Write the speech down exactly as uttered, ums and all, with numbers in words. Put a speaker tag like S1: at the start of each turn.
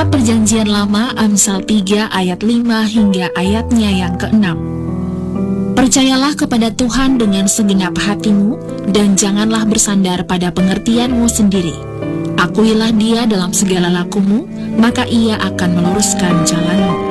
S1: Kitab Perjanjian Lama Amsal tiga ayat lima hingga ayatnya yang keenam. Percayalah kepada Tuhan dengan segenap hatimu, dan janganlah bersandar pada pengertianmu sendiri. Akuilah Dia dalam segala lakumu, maka Ia akan meluruskan jalanmu.